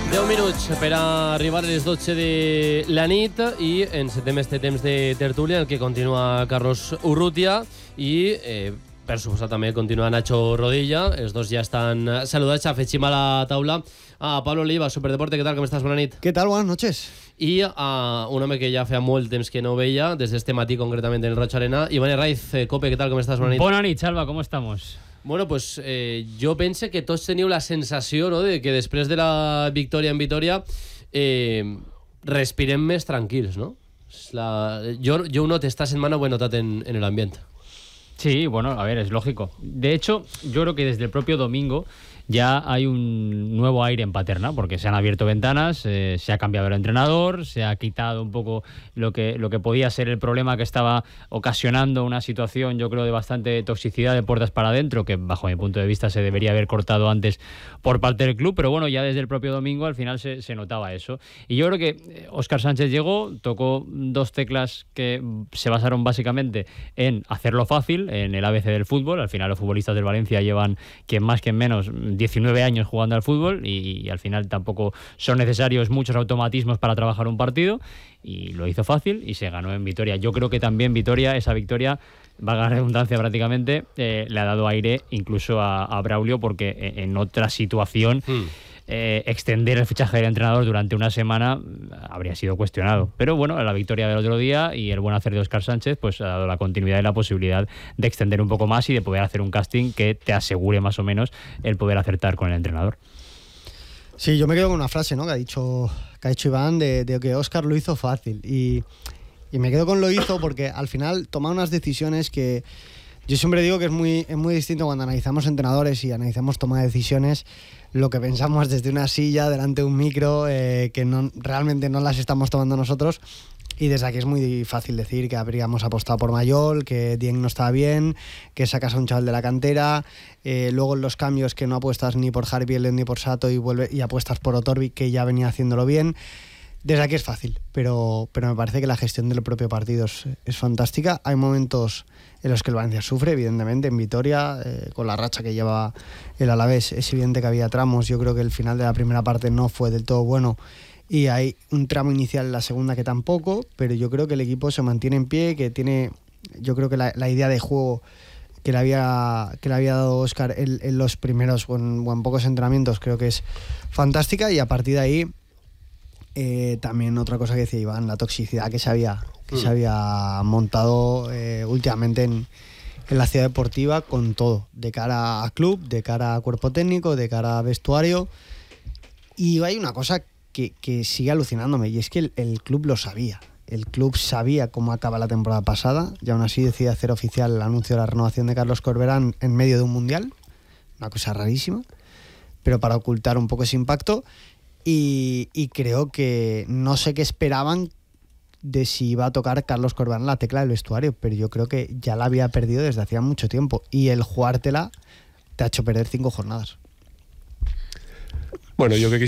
10 minuts per arribar a les 12 de la nit i encetem este temps de tertúlia en el que continua Carlos Urrutia i per suposar també continua Nacho Rodilla. Els dos ja estan saludats. Afegim a la taula a Pablo Leiva, Superdeporte. Què tal, com estàs? Bona nit. Què tal? Buenas noches. I a un home que ja feia molt temps que no veia, des d'este matí concretament en el Roig Arena, Iván Herraiz, Cope. Què tal, com estàs? Bona nit. Bona nit, Salva, com estamos? Bueno, pues jo pense que tots teniu la sensació, no?, de que després de la victòria en Vitoria respirem més tranquils, no? Jo ho noto, esta setmana ho he notat en el ambiente. Sí, bueno, a ver, es lógico. De hecho, yo creo que desde el propio domingo ya hay un nuevo aire en Paterna, porque se han abierto ventanas, se ha cambiado el entrenador, se ha quitado un poco lo que podía ser el problema que estaba ocasionando una situación, yo creo, de bastante toxicidad de puertas para adentro, que bajo mi punto de vista se debería haber cortado antes por parte del club, pero bueno, ya desde el propio domingo al final se notaba eso. Y yo creo que Óscar Sánchez llegó, tocó dos teclas que se basaron básicamente en hacerlo fácil, en el ABC del fútbol. Al final los futbolistas del Valencia llevan, quien más quien menos, 19 años jugando al fútbol y al final tampoco son necesarios muchos automatismos para trabajar un partido, y lo hizo fácil y se ganó en Vitoria. Yo creo que también esa victoria, valga la redundancia prácticamente, le ha dado aire incluso a Braulio, porque en otra situación extender el fichaje del entrenador durante una semana habría sido cuestionado. Pero bueno, la victoria del otro día y el buen hacer de Óscar Sánchez pues ha dado la continuidad y la posibilidad de extender un poco más y de poder hacer un casting que te asegure más o menos el poder acertar con el entrenador. Sí, yo me quedo con una frase, ¿no?, que ha dicho Iván, de que Óscar lo hizo fácil, y me quedo con lo hizo porque al final toma unas decisiones que yo siempre digo que es muy distinto cuando analizamos entrenadores y analizamos toma de decisiones, lo que pensamos desde una silla delante de un micro, que realmente no las estamos tomando nosotros. Y desde aquí es muy fácil decir que habríamos apostado por Mayol, que Dieng no estaba bien, que sacas a un chaval de la cantera, luego en los cambios que no apuestas ni por Harbielen ni por Sato y apuestas por Otorbi, que ya venía haciéndolo bien. Desde aquí es fácil, pero me parece que la gestión del propio partido es fantástica. Hay momentos en los que el Valencia sufre, evidentemente, en Vitoria, con la racha que lleva el Alavés. Es evidente que había tramos. Yo creo que el final de la primera parte no fue del todo bueno, y hay un tramo inicial en la segunda que tampoco, pero yo creo que el equipo se mantiene en pie, que tiene, yo creo que la idea de juego que le había dado Óscar en los primeros o en pocos entrenamientos creo que es fantástica, y a partir de ahí también otra cosa que decía Iván, la toxicidad que se había montado últimamente en la ciudad deportiva, con todo, de cara a club, de cara a cuerpo técnico, de cara a vestuario. Y hay una cosa que sigue alucinándome, y es que el club lo sabía. El club sabía cómo acaba la temporada pasada, y aún así decide hacer oficial el anuncio de la renovación de Carlos Corberán en medio de un mundial, una cosa rarísima, pero para ocultar un poco ese impacto. Y creo que no sé qué esperaban de si iba a tocar Carlos Corberán la tecla del vestuario, pero yo creo que ya la había perdido desde hacía mucho tiempo, y el jugártela te ha hecho perder 5 jornadas. Bueno, yo creo que